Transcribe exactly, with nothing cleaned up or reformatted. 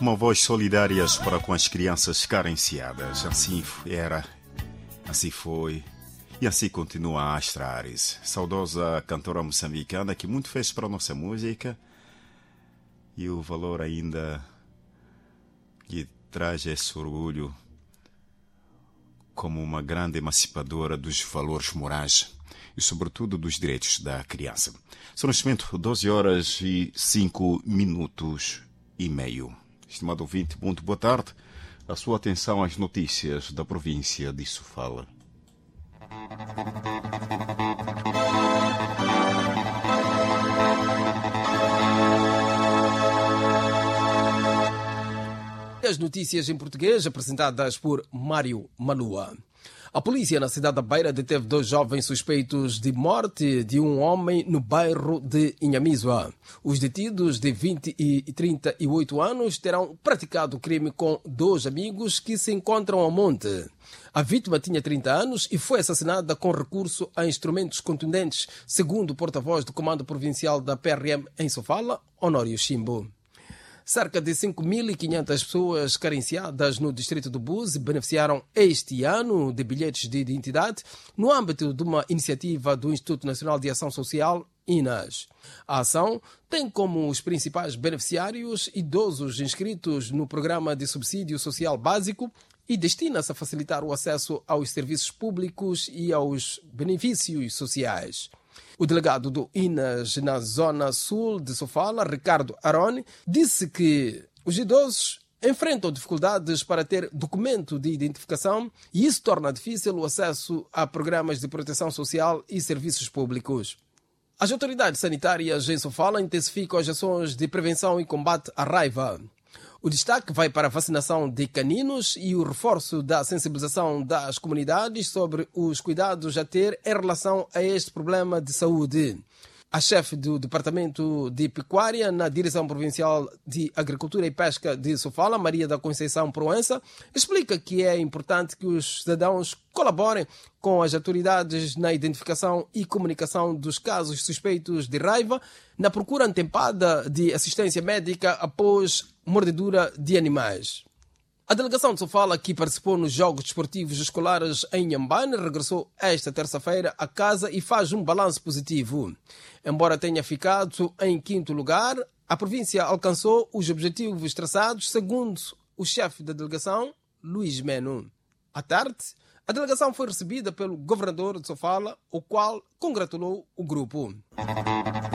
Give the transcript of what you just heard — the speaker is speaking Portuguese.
uma voz solidária para com as crianças carenciadas. Assim era, assim foi e assim continua a Astra Ares, saudosa cantora moçambicana que muito fez para a nossa música e o valor ainda que traz esse orgulho como uma grande emancipadora dos valores morais e sobretudo dos direitos da criança. São neste momento doze horas e cinco minutos e meio. Estimado ouvinte, muito boa tarde. A sua atenção às notícias da província de Sofala. As notícias em português apresentadas por Mário Malua. A polícia na cidade da Beira deteve dois jovens suspeitos de morte de um homem no bairro de Inhamizua. Os detidos de vinte e trinta e oito anos terão praticado o crime com dois amigos que se encontram ao monte. A vítima tinha trinta anos e foi assassinada com recurso a instrumentos contundentes, segundo o porta-voz do Comando Provincial da P R M em Sofala, Honório Chimbo. Cerca de cinco mil e quinhentas pessoas carenciadas no distrito do Buzi beneficiaram este ano de bilhetes de identidade no âmbito de uma iniciativa do Instituto Nacional de Ação Social, I N A S. A ação tem como os principais beneficiários idosos inscritos no Programa de Subsídio Social Básico e destina-se a facilitar o acesso aos serviços públicos e aos benefícios sociais. O delegado do I N A S na zona sul de Sofala, Ricardo Aroni, disse que os idosos enfrentam dificuldades para ter documento de identificação e isso torna difícil o acesso a programas de proteção social e serviços públicos. As autoridades sanitárias em Sofala intensificam as ações de prevenção e combate à raiva. O destaque vai para a vacinação de caninos e o reforço da sensibilização das comunidades sobre os cuidados a ter em relação a este problema de saúde. A chefe do Departamento de Pecuária na Direção Provincial de Agricultura e Pesca de Sofala, Maria da Conceição Proença, explica que é importante que os cidadãos colaborem com as autoridades na identificação e comunicação dos casos suspeitos de raiva, na procura antempada de assistência médica após mordedura de animais. A delegação de Sofala, que participou nos Jogos Desportivos Escolares em Inhambane, regressou esta terça-feira a casa e faz um balanço positivo. Embora tenha ficado em quinto lugar, a província alcançou os objetivos traçados, segundo o chefe da delegação, Luís Meno. À tarde, a delegação foi recebida pelo governador de Sofala, o qual congratulou o grupo.